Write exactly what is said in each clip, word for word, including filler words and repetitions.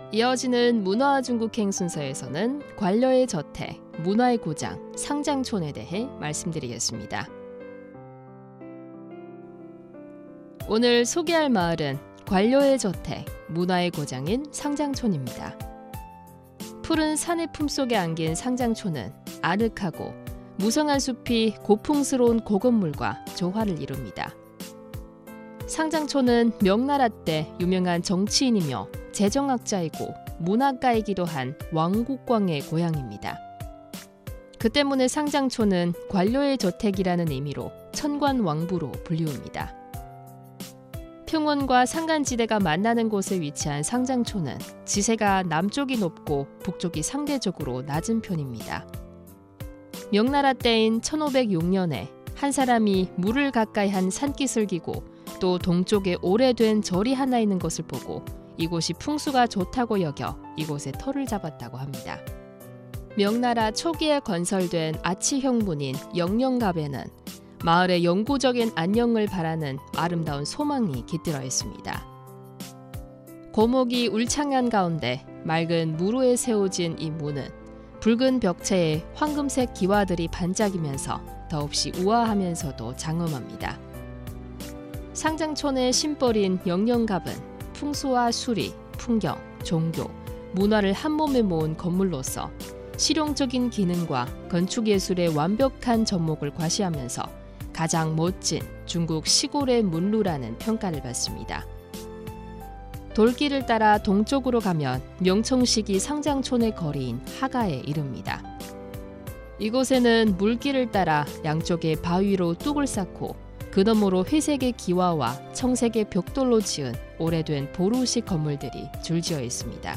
이어지는 문화 중국행 순서에서는 관료의 저택, 문화의 고장, 상장촌에 대해 말씀드리겠습니다. 오늘 소개할 마을은 관료의 저택, 문화의 고장인 상장촌입니다. 푸른 산의 품속에 안긴 상장촌은 아늑하고 무성한 숲이 고풍스러운 고건물과 조화를 이룹니다. 상장촌은 명나라 때 유명한 정치인이며 재정학자이고 문학가이기도 한 왕국광의 고향입니다. 그 때문에 상장촌은 관료의 저택이라는 의미로 천관왕부로 불리웁니다. 평원과 산간지대가 만나는 곳에 위치한 상장촌은 지세가 남쪽이 높고 북쪽이 상대적으로 낮은 편입니다. 명나라 때인 천오백육 년에 한 사람이 물을 가까이 한 산깃을 기고 또 동쪽에 오래된 절이 하나 있는 것을 보고 이곳이 풍수가 좋다고 여겨 이곳에 터를 잡았다고 합니다. 명나라 초기에 건설된 아치형 문인 영령갑에는 마을의 영구적인 안녕을 바라는 아름다운 소망이 깃들어 있습니다. 고목이 울창한 가운데 맑은 무로에 세워진 이 문은 붉은 벽체에 황금색 기와들이 반짝이면서 더없이 우아하면서도 장엄합니다. 상장촌의 심벌인 영령갑은 풍수와 수리, 풍경, 종교, 문화를 한 몸에 모은 건물로서 실용적인 기능과 건축예술의 완벽한 접목을 과시하면서 가장 멋진 중국 시골의 문루라는 평가를 받습니다. 돌길을 따라 동쪽으로 가면 명청시기 상장촌의 거리인 하가에 이릅니다. 이곳에는 물길을 따라 양쪽에 바위로 뚝을 쌓고 그 너머로 회색의 기와와 청색의 벽돌로 지은 오래된 보루식 건물들이 줄지어 있습니다.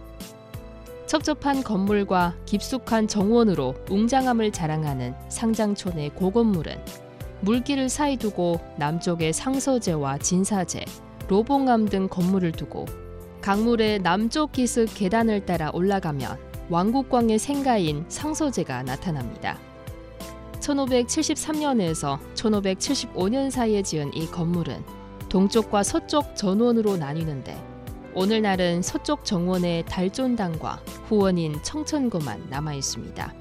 첩첩한 건물과 깊숙한 정원으로 웅장함을 자랑하는 상장촌의 고건물은 물길을 사이 두고 남쪽에 상서제와 진사제, 로봉암 등 건물을 두고 강물의 남쪽 기슭 계단을 따라 올라가면 왕국광의 생가인 상서제가 나타납니다. 천오백칠십삼 년에서 천오백칠십오 년 사이에 지은 이 건물은 동쪽과 서쪽 전원으로 나뉘는데 오늘날은 서쪽 정원의 달존당과 후원인 청천고만 남아 있습니다.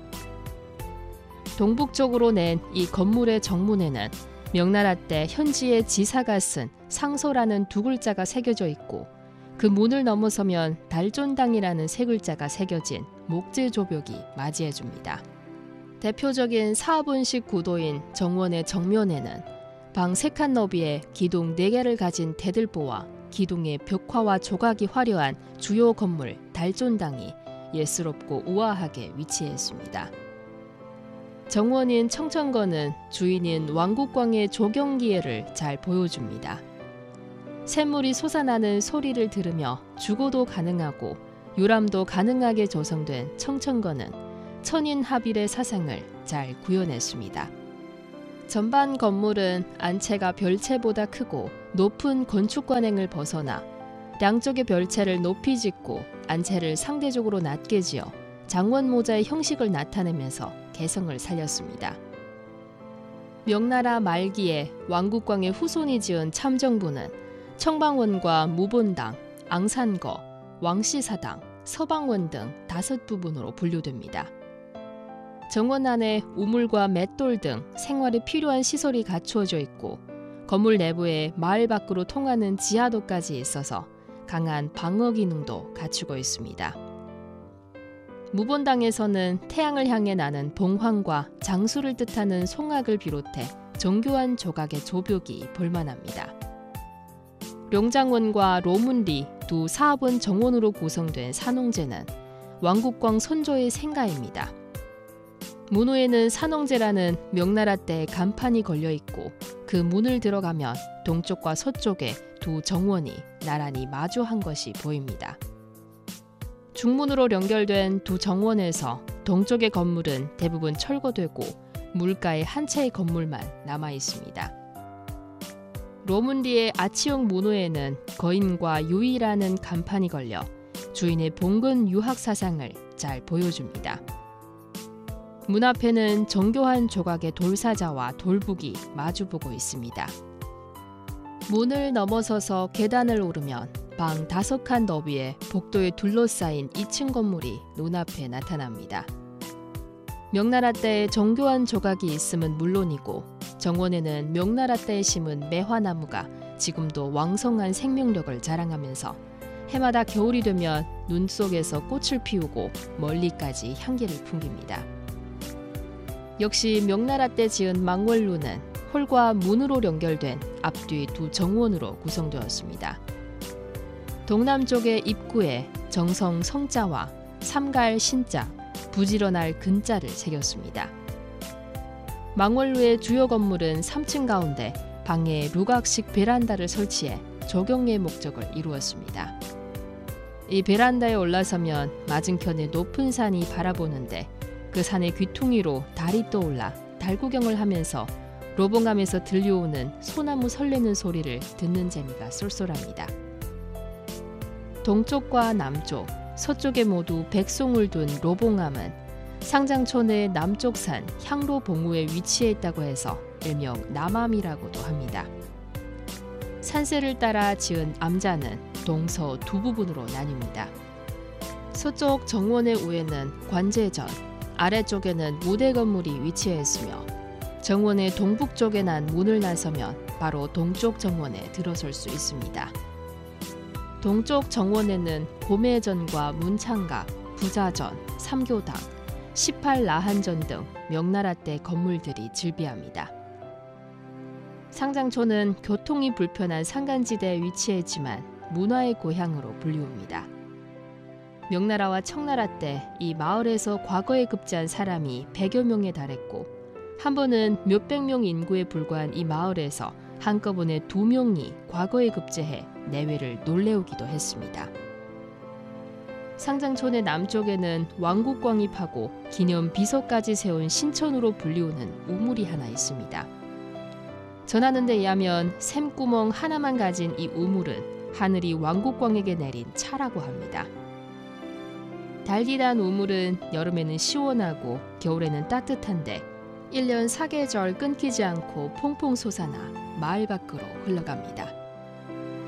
동북쪽으로 낸 이 건물의 정문에는 명나라 때 현지의 지사가 쓴 상서라는 두 글자가 새겨져 있고 그 문을 넘어서면 달존당이라는 세 글자가 새겨진 목재조벽이 맞이해줍니다. 대표적인 사분식 구도인 정원의 정면에는 방 세 칸 너비의 기둥 네 개를 가진 대들보와 기둥의 벽화와 조각이 화려한 주요 건물 달존당이 예스럽고 우아하게 위치해 있습니다. 정원인 청천거는 주인인 왕국광의 조경기회를 잘 보여줍니다. 샘물이 솟아나는 소리를 들으며 주거도 가능하고 유람도 가능하게 조성된 청천거는 천인합일의 사상을 잘 구현했습니다. 전반 건물은 안채가 별채보다 크고 높은 건축관행을 벗어나 양쪽의 별채를 높이 짓고 안채를 상대적으로 낮게 지어 장원모자의 형식을 나타내면서 개성을 살렸습니다. 명나라 말기에 왕국광의 후손이 지은 참정부는 청방원과 무본당, 앙산거, 왕시사당, 서방원 등 다섯 부분으로 분류됩니다. 정원 안에 우물과 맷돌 등 생활에 필요한 시설이 갖추어져 있고 건물 내부에 마을 밖으로 통하는 지하도까지 있어서 강한 방어 기능도 갖추고 있습니다. 무본당에서는 태양을 향해 나는 봉황과 장수를 뜻하는 송악을 비롯해 정교한 조각의 조벽이 볼만합니다. 룡장원과 로문리 두 사업원 정원으로 구성된 산홍제는 왕국광 선조의 생가입니다. 문호에는 산홍제라는 명나라 때 간판이 걸려 있고 그 문을 들어가면 동쪽과 서쪽에 두 정원이 나란히 마주한 것이 보입니다. 중문으로 연결된 두 정원에서 동쪽의 건물은 대부분 철거되고 물가에 한 채의 건물만 남아 있습니다. 로문리의 아치용 문호에는 거인과 유이라는 간판이 걸려 주인의 봉건 유학 사상을 잘 보여줍니다. 문 앞에는 정교한 조각의 돌사자와 돌북이 마주보고 있습니다. 문을 넘어서서 계단을 오르면 방 다섯 칸 너비의 복도에 둘러싸인 이 층 건물이 눈앞에 나타납니다. 명나라 때의 정교한 조각이 있음은 물론이고 정원에는 명나라 때에 심은 매화나무가 지금도 왕성한 생명력을 자랑하면서 해마다 겨울이 되면 눈 속에서 꽃을 피우고 멀리까지 향기를 풍깁니다. 역시 명나라 때 지은 망월루는 홀과 문으로 연결된 앞뒤 두 정원으로 구성되었습니다. 동남쪽의 입구에 정성 성자와 삼갈 신자, 부지런할 근자를 새겼습니다. 망월루의 주요 건물은 삼 층 가운데 방에 루각식 베란다를 설치해 조경의 목적을 이루었습니다. 이 베란다에 올라서면 맞은편에 높은 산이 바라보는데 그 산의 귀퉁이로 달이 떠올라 달 구경을 하면서 로봉암에서 들려오는 소나무 설레는 소리를 듣는 재미가 쏠쏠합니다. 동쪽과 남쪽, 서쪽에 모두 백송을 둔 로봉암은 상장촌의 남쪽 산 향로봉우에 위치해 있다고 해서 일명 남암이라고도 합니다. 산세를 따라 지은 암자는 동서 두 부분으로 나뉩니다. 서쪽 정원의 우에는 관제전, 아래쪽에는 무대 건물이 위치해 있으며 정원의 동북쪽에 난 문을 나서면 바로 동쪽 정원에 들어설 수 있습니다. 동쪽 정원에는 고매전과 문창각, 부자전, 삼교당, 십팔 라한전 등 명나라 때 건물들이 즐비합니다. 상장촌은 교통이 불편한 산간지대에 위치해 있지만 문화의 고향으로 불리웁니다. 명나라와 청나라 때 이 마을에서 과거에 급제한 사람이 백여 명에 달했고 한 번은 몇백 명 인구에 불과한 이 마을에서 한꺼번에 두 명이 과거에 급제해 내외를 놀래우기도 했습니다. 상장촌의 남쪽에는 왕국광이 파고 기념 비서까지 세운 신천으로 불리우는 우물이 하나 있습니다. 전하는 데 의하면 샘구멍 하나만 가진 이 우물은 하늘이 왕국광에게 내린 차라고 합니다. 달디단 우물은 여름에는 시원하고 겨울에는 따뜻한데 일 년 사계절 끊기지 않고 퐁퐁 솟아나 마을 밖으로 흘러갑니다.